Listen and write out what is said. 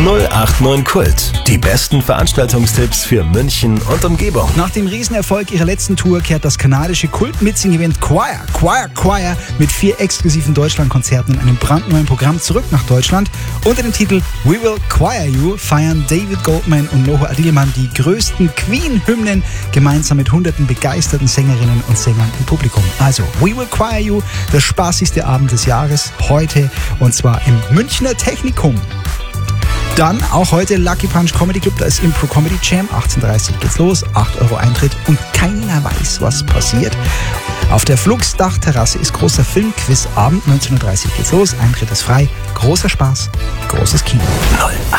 089 Kult. Die besten Veranstaltungstipps für München und Umgebung. Nach dem Riesenerfolg ihrer letzten Tour kehrt das kanadische Kult-Mitsing-Event Choir mit 4 exklusiven Deutschlandkonzerten in einem brandneuen Programm zurück nach Deutschland. Unter dem Titel We Will Choir You feiern David Goldman und Noho Adilman die größten Queen-Hymnen gemeinsam mit hunderten begeisterten Sängerinnen und Sängern im Publikum. Also We Will Choir You, der spaßigste Abend des Jahres, heute und zwar im Münchner Technikum. Dann auch heute Lucky Punch Comedy Club, da ist Impro Comedy Jam, 18:30 Uhr geht's los, 8 € Eintritt und keiner weiß, was passiert. Auf der Flugsdachterrasse ist großer Filmquizabend, 19:30 Uhr geht's los, Eintritt ist frei, großer Spaß, großes Kino.